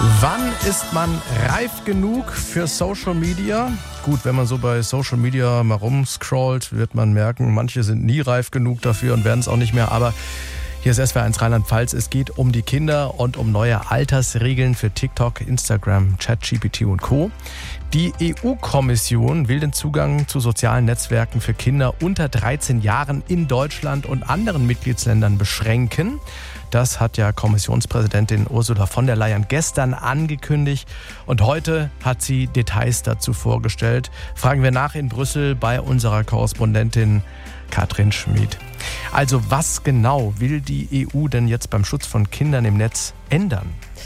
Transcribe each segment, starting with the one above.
Wann ist man reif genug für Social Media? Gut, wenn man so bei Social Media mal rumscrollt, wird man merken, manche sind nie reif genug dafür und werden es auch nicht mehr. Aber hier ist SWR1 Rheinland-Pfalz. Es geht um die Kinder und um neue Altersregeln für TikTok, Instagram, ChatGPT und Co. Die EU-Kommission will den Zugang zu sozialen Netzwerken für Kinder unter 13 Jahren in Deutschland und anderen Mitgliedsländern beschränken. Das hat ja Kommissionspräsidentin Ursula von der Leyen gestern angekündigt und heute hat sie Details dazu vorgestellt. Fragen wir nach in Brüssel bei unserer Korrespondentin Katrin Schmid. Also was genau will die EU denn jetzt beim Schutz von Kindern im Netz ändern?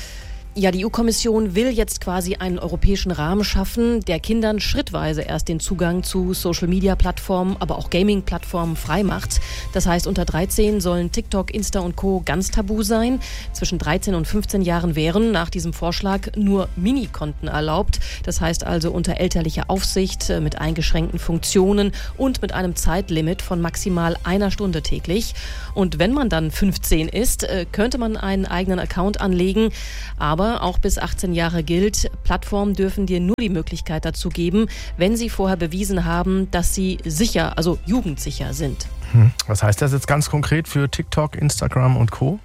Ja, die EU-Kommission will jetzt quasi einen europäischen Rahmen schaffen, der Kindern schrittweise erst den Zugang zu Social-Media-Plattformen, aber auch Gaming-Plattformen freimacht. Das heißt, unter 13 sollen TikTok, Insta und Co. ganz tabu sein. Zwischen 13 und 15 Jahren wären nach diesem Vorschlag nur Minikonten erlaubt. Das heißt also unter elterlicher Aufsicht, mit eingeschränkten Funktionen und mit einem Zeitlimit von maximal 1 Stunde täglich. Und wenn man dann 15 ist, könnte man einen eigenen Account anlegen, aber auch bis 18 Jahre gilt, Plattformen dürfen dir nur die Möglichkeit dazu geben, wenn sie vorher bewiesen haben, dass sie sicher, also jugendsicher sind. Was heißt das jetzt ganz konkret für TikTok, Instagram und Co.?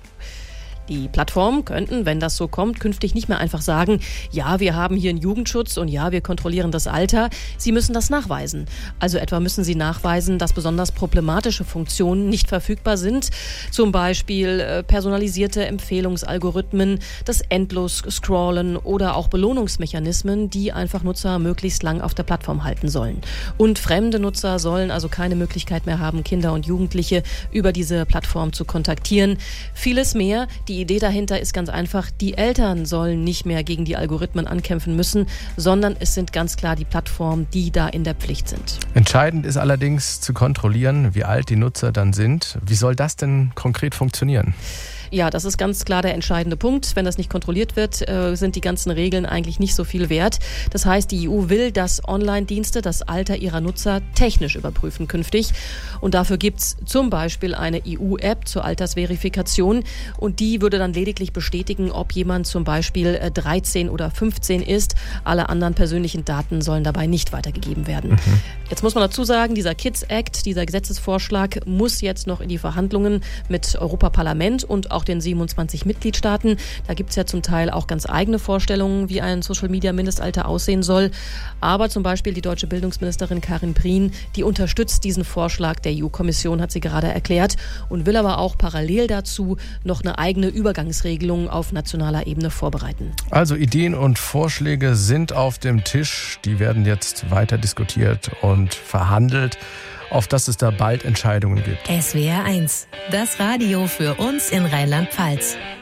Die Plattformen könnten, wenn das so kommt, künftig nicht mehr einfach sagen, ja, wir haben hier einen Jugendschutz und ja, wir kontrollieren das Alter. Sie müssen das nachweisen. Also etwa müssen sie nachweisen, dass besonders problematische Funktionen nicht verfügbar sind. Zum Beispiel personalisierte Empfehlungsalgorithmen, das Endlos-Scrollen oder auch Belohnungsmechanismen, die einfach Nutzer möglichst lang auf der Plattform halten sollen. Und fremde Nutzer sollen also keine Möglichkeit mehr haben, Kinder und Jugendliche über diese Plattform zu kontaktieren. Vieles mehr. Die Idee dahinter ist ganz einfach, die Eltern sollen nicht mehr gegen die Algorithmen ankämpfen müssen, sondern es sind ganz klar die Plattformen, die da in der Pflicht sind. Entscheidend ist allerdings zu kontrollieren, wie alt die Nutzer dann sind. Wie soll das denn konkret funktionieren? Ja, das ist ganz klar der entscheidende Punkt. Wenn das nicht kontrolliert wird, sind die ganzen Regeln eigentlich nicht so viel wert. Das heißt, die EU will, dass Online-Dienste das Alter ihrer Nutzer technisch überprüfen künftig. Und dafür gibt's zum Beispiel eine EU-App zur Altersverifikation. Und die würde dann lediglich bestätigen, ob jemand zum Beispiel 13 oder 15 ist. Alle anderen persönlichen Daten sollen dabei nicht weitergegeben werden. Jetzt muss man dazu sagen, dieser Kids Act, dieser Gesetzesvorschlag muss jetzt noch in die Verhandlungen mit Europaparlament und auch den 27 Mitgliedstaaten. Da gibt es ja zum Teil auch ganz eigene Vorstellungen, wie ein Social-Media-Mindestalter aussehen soll. Aber zum Beispiel die deutsche Bildungsministerin Karin Prien, die unterstützt diesen Vorschlag der EU-Kommission, hat sie gerade erklärt, und will aber auch parallel dazu noch eine eigene Übergangsregelung auf nationaler Ebene vorbereiten. Also Ideen und Vorschläge sind auf dem Tisch. Die werden jetzt weiter diskutiert und verhandelt, auf dass es da bald Entscheidungen gibt. SWR1, das Radio für uns in Rheinland-Pfalz.